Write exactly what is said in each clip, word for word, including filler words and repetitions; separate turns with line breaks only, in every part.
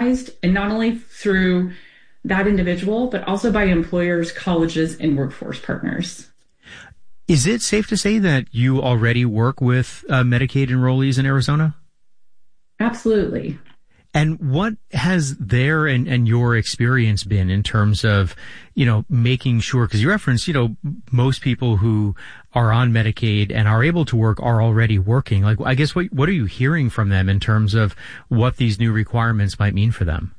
utilized, and not only through that individual, but also by employers, colleges, and workforce partners.
Is it safe to say that you already work with uh, Medicaid enrollees in Arizona?
Absolutely.
And what has their and, and your experience been in terms of, you know, making sure, because you referenced, you know, most people who are on Medicaid and are able to work are already working. Like, I guess, what, what are you hearing from them in terms of what these new requirements might mean for them?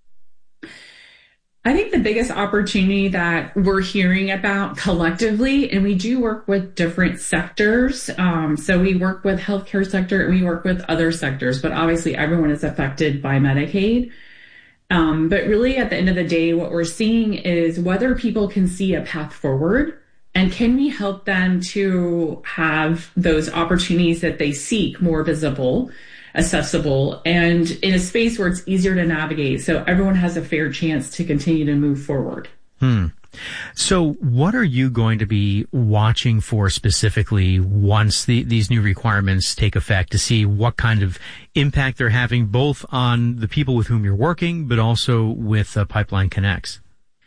I think the biggest opportunity that we're hearing about collectively, and we do work with different sectors. Um, so we work with healthcare sector and we work with other sectors, but obviously everyone is affected by Medicaid. Um, but really at the end of the day, what we're seeing is whether people can see a path forward, and can we help them to have those opportunities that they seek more visible, accessible, and in a space where it's easier to navigate, so everyone has a fair chance to continue to move forward.
Hmm. So what are you going to be watching for specifically once the, these new requirements take effect, to see what kind of impact they're having both on the people with whom you're working, but also with uh, Pipeline Connects?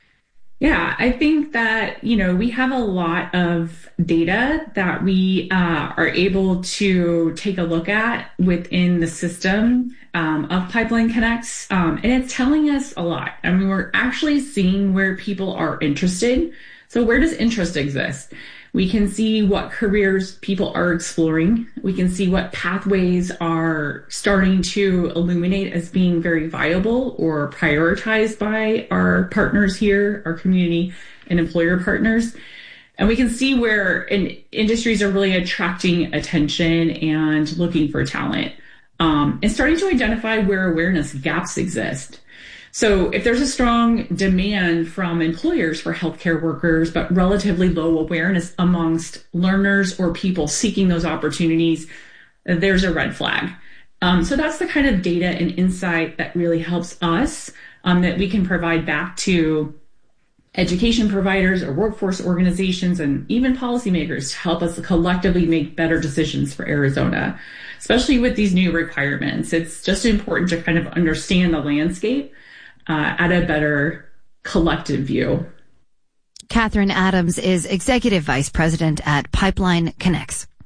Yeah, I think that, you know, we have a lot of data that we uh, are able to take a look at within the system um, of Pipeline Connects. Um, and it's telling us a lot. I mean, we're actually seeing where people are interested. So where does interest exist? We can see what careers people are exploring. We can see what pathways are starting to illuminate as being very viable or prioritized by our partners here, our community and employer partners. And we can see where in, industries are really attracting attention and looking for talent, um, and starting to identify where awareness gaps exist. So if there's a strong demand from employers for healthcare workers, but relatively low awareness amongst learners or people seeking those opportunities, there's a red flag. Um, so that's the kind of data and insight that really helps us, um, that we can provide back to education providers or workforce organizations and even policymakers to help us collectively make better decisions for Arizona, especially with these new requirements. It's just important to kind of understand the landscape Uh, at a better collective view.
Catherine Adams is Executive Vice President at Pipeline Connects.